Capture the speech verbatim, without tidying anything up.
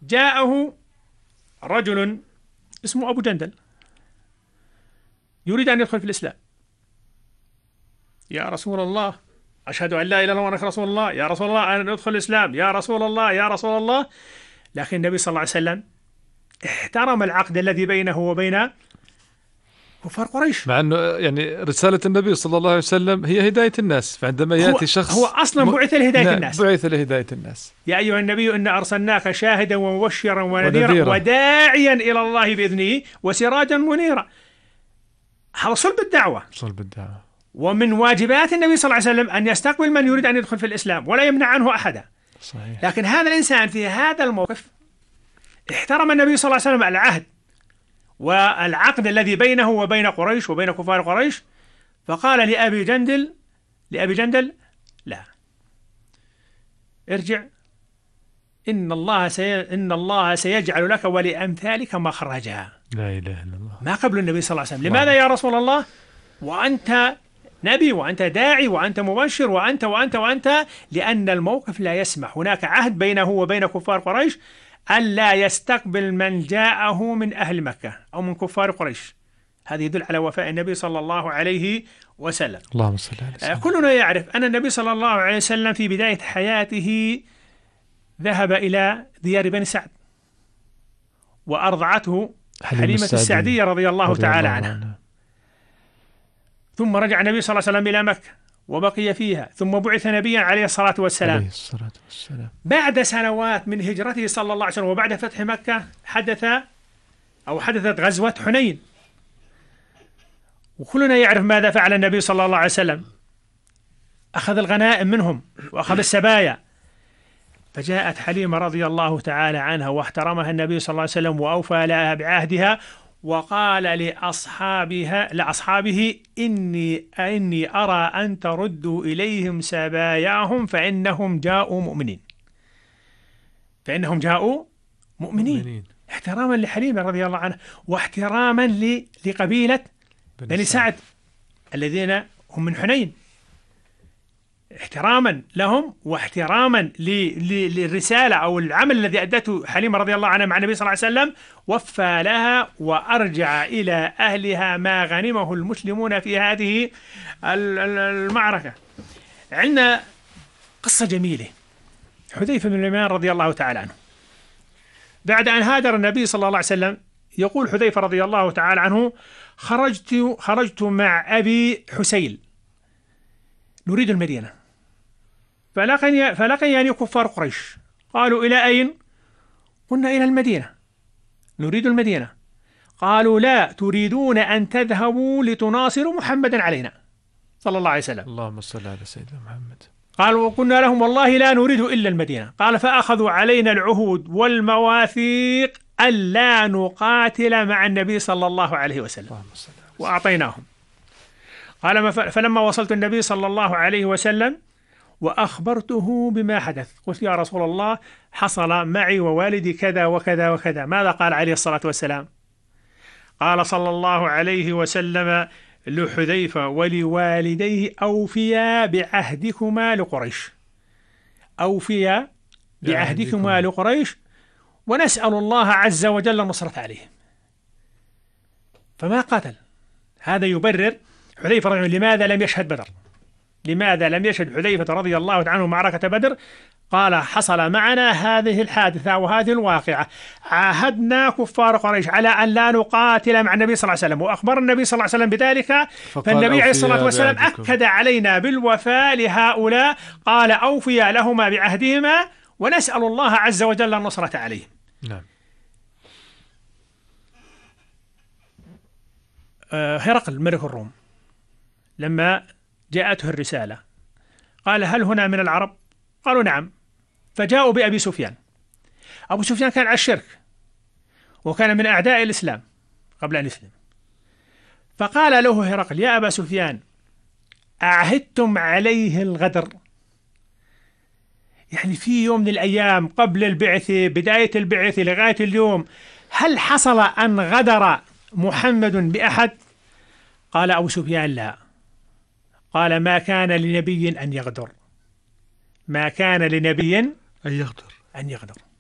جاءه رجل اسمه أبو جندل يريد أن يدخل في الإسلام. يا رسول الله أشهد أن لا إله إلا الله وأنك رسول الله، يا رسول الله أن ندخل الإسلام، يا رسول الله يا رسول الله. لكن النبي صلى الله عليه وسلم احترم العقد الذي بينه وبين كفار قريش، مع أنه يعني رسالة النبي صلى الله عليه وسلم هي هداية الناس، فعندما يأتي هو شخص هو أصلا بعث لهداية نعم الناس، بعث لهداية الناس. يا أيها النبي إنا أرسلناك شاهدا ومبشرا ونذيرا ونذيرا. وداعيا إلى الله بإذنه وسراجا منيرا. هذا صلب الدعوة، صلب الدعوة. ومن واجبات النبي صلى الله عليه وسلم أن يستقبل من يريد أن يدخل في الإسلام ولا يمنع عنه أحدا. صحيح. لكن هذا الإنسان في هذا الموقف احترم النبي صلى الله عليه وسلم العهد والعقد الذي بينه وبين قريش وبين كفار قريش، فقال لأبي جندل لأبي جندل لا، ارجع، إن الله سي... إن الله سيجعل لك ولأمثالك مخرجا. لا إله إلا الله. ما قبل النبي صلى الله عليه وسلم. لماذا يا رسول الله وأنت نبي وأنت داعي وأنت مبشر وأنت وأنت وأنت؟ لأن الموقف لا يسمح، هناك عهد بينه وبين كفار قريش ألا يستقبل من جاءه من أهل مكة أو من كفار قريش. هذا يدل على وفاء النبي صلى الله عليه وسلم. اللهم صل على سيدنا. كلنا يعرف أن النبي صلى الله عليه وسلم في بداية حياته ذهب إلى ديار بني سعد وأرضعته حليمة السعدية رضي الله رضي تعالى الله عنها. عنها. ثم رجع النبي صلى الله عليه وسلم إلى مكة وبقي فيها، ثم بعث نبيا عليه الصلاة والسلام. عليه الصلاة والسلام. بعد سنوات من هجرته صلى الله عليه وسلم وبعد فتح مكة حدث أو حدثت غزوة حنين، وكلنا يعرف ماذا فعل النبي صلى الله عليه وسلم. أخذ الغنائم منهم وأخذ السبايا، فجاءت حليمة رضي الله تعالى عنها واحترمها النبي صلى الله عليه وسلم وأوفى لها بعهدها، وقال لأصحابها لأصحابه إني إني أرى أن تردوا إليهم سباياهم فإنهم جاءوا مؤمنين فإنهم جاءوا مؤمنين, مؤمنين. احتراما لحليمة رضي الله عنها واحتراما لقبيلة بني سعد الذين هم من حنين، احتراما لهم واحتراما للرسالة أو العمل الذي أدته حليمة رضي الله عنها مع النبي صلى الله عليه وسلم، وفى لها وأرجع إلى أهلها ما غنمه المسلمون في هذه المعركة. عندنا قصة جميلة، حذيفة بن اليمان رضي الله تعالى عنه بعد أن هاجر النبي صلى الله عليه وسلم، يقول حذيفة رضي الله تعالى عنه: خرجت خرجت مع أبي حسيل نريد المدينة، فلقي فلقيني كفار قريش، قالوا: إلى أين؟ قلنا: إلى المدينة، نريد المدينة. قالوا: لا، تريدون أن تذهبوا لتناصروا محمدا علينا صلى الله عليه وسلم. اللهم صل على سيدنا محمد. قالوا: وقلنا لهم: والله لا نريد إلا المدينة. قال: فأخذوا علينا العهود والمواثيق ألا نقاتل مع النبي صلى الله عليه وسلم، وأعطيناهم. قال: فلما وصلت النبي صلى الله عليه وسلم وأخبرته بما حدث، قلت: يا رسول الله، حصل معي ووالدي كذا وكذا وكذا. ماذا قال عليه الصلاة والسلام؟ قال صلى الله عليه وسلم لحذيفة ولوالديه: أوفيا بعهدكما لقريش، أوفيا بعهدكما لقريش، ونسأل الله عز وجل النصرة عليهم. فما قاتل. هذا يبرر حذيفة رضي الله عنه لماذا لم يشهد بدر. لماذا لم يشهد حذيفة رضي الله عنه معركة بدر؟ قال: حصل معنا هذه الحادثة وهذه الواقعة، عاهدنا كفار قريش على أن لا نقاتل مع النبي صلى الله عليه وسلم، وأخبر النبي صلى الله عليه وسلم بذلك، فالنبي عليه الصلاة والسلام أكد علينا بالوفاء لهؤلاء، قال: أوفيا لهما بعهدهما ونسأل الله عز وجل النصرة عليهم. نعم. هرقل ملك الروم لما جاءته الرسالة قال: هل هنا من العرب؟ قالوا: نعم. فجاءوا بأبي سفيان. أبو سفيان كان على الشرك وكان من أعداء الإسلام قبل أن يسلم. فقال له هرقل: يا أبا سفيان، أعهدتم عليه الغدر؟ يعني في يوم من الأيام قبل البعثة، بداية البعثة لغاية اليوم، هل حصل أن غدر محمد بأحد؟ قال أبو سفيان: لا. قال: ما كان لنبي أن يغدر، ما كان لنبي أن يغدر أن يغدر